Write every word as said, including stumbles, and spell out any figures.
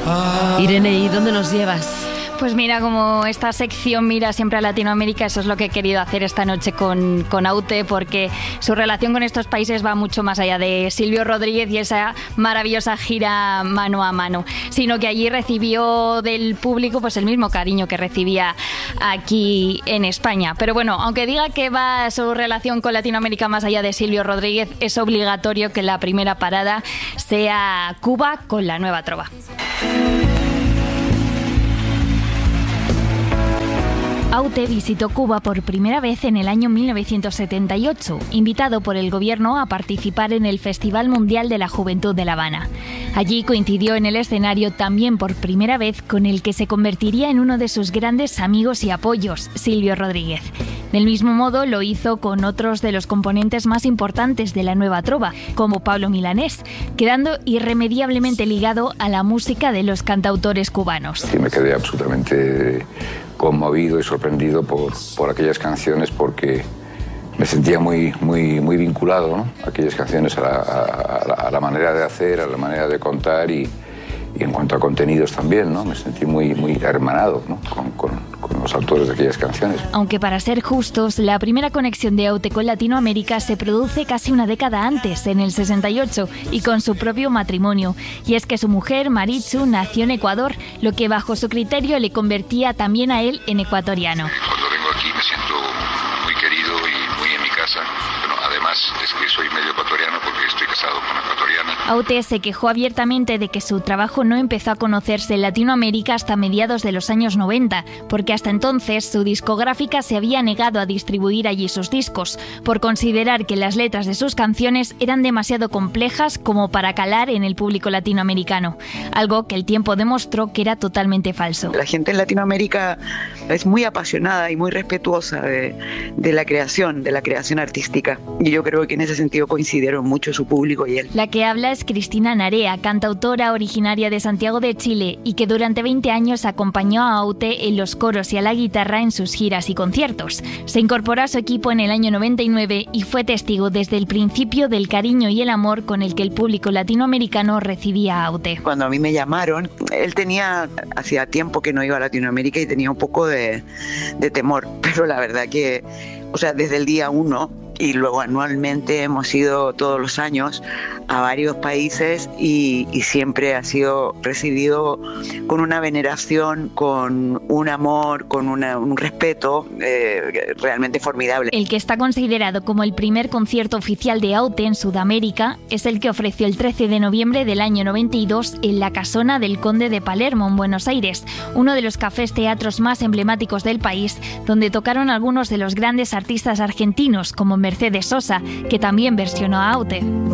Irene, ¿y dónde nos llevas? Pues mira, como esta sección mira siempre a Latinoamérica, eso es lo que he querido hacer esta noche con, con Aute, porque su relación con estos países va mucho más allá de Silvio Rodríguez y esa maravillosa gira mano a mano, sino que allí recibió del público pues el mismo cariño que recibía aquí en España. Pero bueno, aunque diga que va su relación con Latinoamérica más allá de Silvio Rodríguez, es obligatorio que la primera parada sea Cuba con la nueva trova. Aute visitó Cuba por primera vez en el año mil novecientos setenta y ocho, invitado por el gobierno a participar en el Festival Mundial de la Juventud de La Habana. Allí coincidió en el escenario también por primera vez con el que se convertiría en uno de sus grandes amigos y apoyos, Silvio Rodríguez. Del mismo modo lo hizo con otros de los componentes más importantes de la nueva trova, como Pablo Milanés, quedando irremediablemente ligado a la música de los cantautores cubanos. Y me quedé absolutamente conmovido y sorprendido por, por aquellas canciones, porque me sentía muy, muy, muy vinculado, ¿no? Aquellas canciones a la, a, la, a la manera de hacer, a la manera de contar y, y en cuanto a contenidos también, ¿no? Me sentí muy, muy hermanado, ¿no? con, con, con los autores de aquellas canciones. Aunque para ser justos, la primera conexión de Aute con Latinoamérica se produce casi una década antes, en el sesenta y ocho, y con su propio matrimonio. Y es que su mujer, Marichu, nació en Ecuador, lo que bajo su criterio le convertía también a él en ecuatoriano. Cuando vengo aquí me siento muy querido y muy en mi casa. Bueno, además es que soy medio ecuatoriano porque estoy casado con una ecuatoriana. Aute se quejó abiertamente de que su trabajo no empezó a conocerse en Latinoamérica hasta mediados de los años noventa, porque hasta entonces su discográfica se había negado a distribuir allí sus discos, por considerar que las letras de sus canciones eran demasiado complejas como para calar en el público latinoamericano, algo que el tiempo demostró que era totalmente falso. La gente en Latinoamérica es muy apasionada y muy respetuosa de, de la creación, de la creación artística, y yo creo que en ese sentido coincidieron mucho su público y él. La que habla es Cristina Narea, cantautora originaria de Santiago de Chile y que durante veinte años acompañó a Aute en los coros y a la guitarra en sus giras y conciertos. Se incorporó a su equipo en el año noventa y nueve y fue testigo desde el principio del cariño y el amor con el que el público latinoamericano recibía a Aute. Cuando a mí me llamaron, él tenía, hacía tiempo que no iba a Latinoamérica y tenía un poco de, de temor, pero la verdad que, o sea, desde el día uno, y luego anualmente hemos ido todos los años a varios países y, y siempre ha sido recibido con una veneración, con un amor, con una, un respeto eh, realmente formidable. El que está considerado como el primer concierto oficial de Aute en Sudamérica es el que ofreció el trece de noviembre del año noventa y dos en la Casona del Conde de Palermo, en Buenos Aires, uno de los cafés teatros más emblemáticos del país, donde tocaron algunos de los grandes artistas argentinos como Mercedes Sosa, que también versionó a Aute.